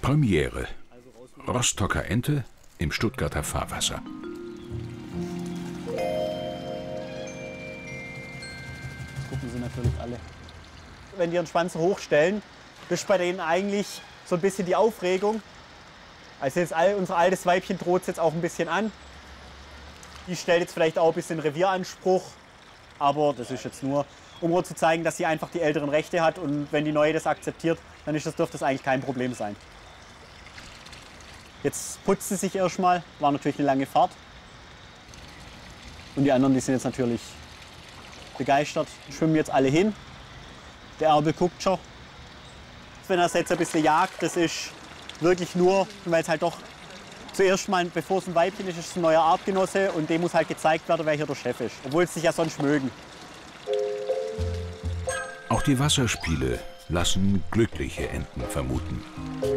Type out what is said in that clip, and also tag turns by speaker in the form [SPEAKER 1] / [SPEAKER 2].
[SPEAKER 1] Premiere. Rostocker Ente im Stuttgarter Fahrwasser.
[SPEAKER 2] Gucken sie natürlich alle. Wenn die ihren Schwanz hochstellen, das ist bei denen eigentlich so ein bisschen die Aufregung. Also jetzt unser altes Weibchen droht jetzt auch ein bisschen an. Die stellt jetzt vielleicht auch ein bisschen Revieranspruch, aber das ist jetzt nur, um zu zeigen, dass sie einfach die älteren Rechte hat, und wenn die neue das akzeptiert, dann dürfte das eigentlich kein Problem sein. Jetzt putzt sie sich erstmal, war natürlich eine lange Fahrt. Und die anderen, die sind jetzt natürlich begeistert, schwimmen jetzt alle hin. Der Erbel guckt schon. Wenn er jetzt ein bisschen jagt, das ist wirklich nur, weil es halt doch zuerst mal, bevor es ein Weibchen ist, ist es ein neuer Artgenosse, und dem muss halt gezeigt werden, wer hier der Chef ist. Obwohl sie sich ja sonst mögen.
[SPEAKER 1] Auch die Wasserspiele lassen glückliche Enten vermuten.